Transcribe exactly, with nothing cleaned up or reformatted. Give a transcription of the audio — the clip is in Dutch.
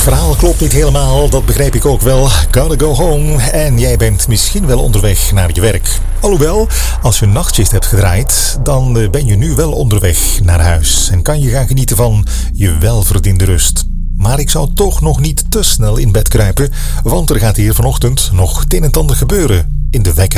verhaal klopt niet helemaal, dat begrijp ik ook wel. Gotta go home. En jij bent misschien wel onderweg naar je werk. Alhoewel, als je een nachtshift hebt gedraaid, dan ben je nu wel onderweg naar huis. En kan je gaan genieten van je welverdiende rust. Maar ik zou toch nog niet te snel in bed kruipen, want er gaat hier vanochtend nog het een en ander gebeuren in de wekker.